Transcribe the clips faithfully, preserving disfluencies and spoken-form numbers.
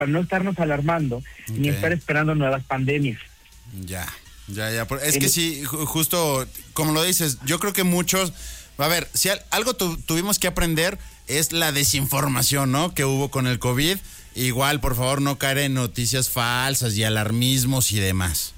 no estarnos alarmando, okay, ni estar esperando nuevas pandemias. Ya, ya, ya. Es que sí, justo como lo dices, yo creo que muchos, a ver, si algo tu, tuvimos que aprender es la desinformación, ¿no? Que hubo con el COVID. Igual, por favor, no caer en noticias falsas y alarmismos y demás.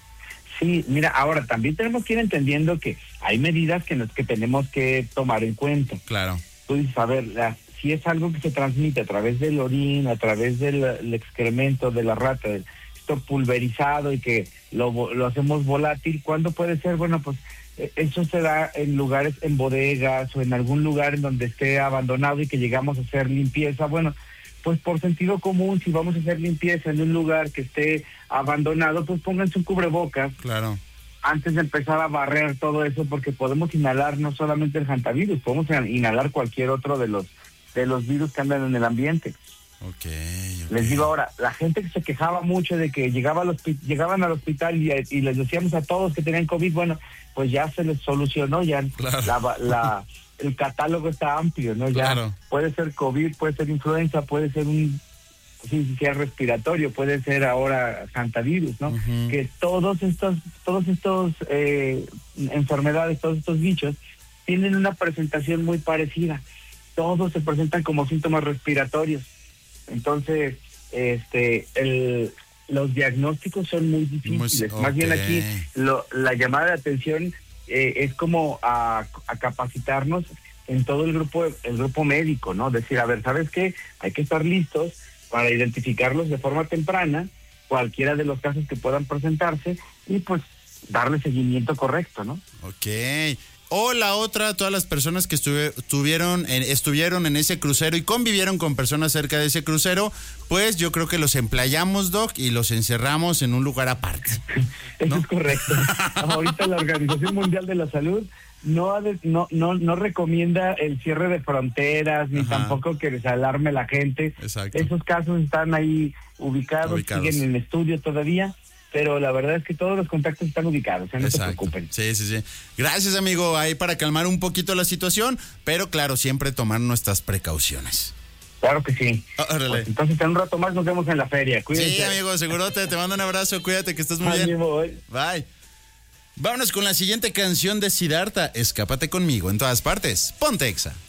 Sí, mira, ahora también tenemos que ir entendiendo que hay medidas que, nos, que tenemos que tomar en cuenta. Claro. Tú dices, a ver, la, si es algo que se transmite a través del orín, a través del el excremento de la rata, esto pulverizado y que lo, lo hacemos volátil, ¿cuándo puede ser? Bueno, pues eso se da en lugares, en bodegas o en algún lugar en donde esté abandonado y que llegamos a hacer limpieza. Bueno, pues por sentido común, si vamos a hacer limpieza en un lugar que esté abandonado, pues pónganse un cubrebocas. Claro. Antes de empezar a barrer todo eso, porque podemos inhalar no solamente el hantavirus, podemos inhalar cualquier otro de los de los virus que andan en el ambiente. Okay, okay. Les digo ahora, la gente que se quejaba mucho de que llegaba al hospi- llegaban al hospital y, y les decíamos a todos que tenían COVID, bueno, pues ya se les solucionó, ya claro. la, la el catálogo está amplio, ¿no? Ya claro. puede ser COVID, puede ser influenza, puede ser un sí, sea respiratorio, puede ser ahora hantavirus, ¿no? Uh-huh. Que todos estos, todos estos eh, enfermedades, todos estos bichos tienen una presentación muy parecida. Todos se presentan como síntomas respiratorios. Entonces, este, el, los diagnósticos son muy difíciles. Muy, okay. Más bien aquí lo, la llamada de atención eh, es como a, a capacitarnos en todo el grupo, el grupo médico, ¿no? Decir, a ver, ¿sabes qué? Hay que estar listos para identificarlos de forma temprana, cualquiera de los casos que puedan presentarse, y pues darle seguimiento correcto, ¿no? Ok. O la otra, todas las personas que estuve, estuvieron, en, estuvieron en ese crucero y convivieron con personas cerca de ese crucero, pues yo creo que los emplayamos, Doc, y los encerramos en un lugar aparte, ¿no? Eso es correcto. Ahorita la Organización Mundial de la Salud no, ha de, no no no recomienda el cierre de fronteras, ni Ajá. tampoco que les alarme la gente. Exacto. Esos casos están ahí ubicados, ubicados, siguen en estudio todavía. Pero la verdad es que todos los contactos están ubicados, ¿eh? No Exacto. se preocupen. Sí, sí, sí. Gracias, amigo, ahí para calmar un poquito la situación, pero claro, siempre tomar nuestras precauciones. Claro que sí. Órale. Pues entonces en un rato más nos vemos en la feria. Cuídense. Sí, amigo, segurote, te mando un abrazo, cuídate que estás muy bien. Bye. Bye. Vámonos con la siguiente canción de Siddhartha, Escápate conmigo en todas partes. Ponte Exa.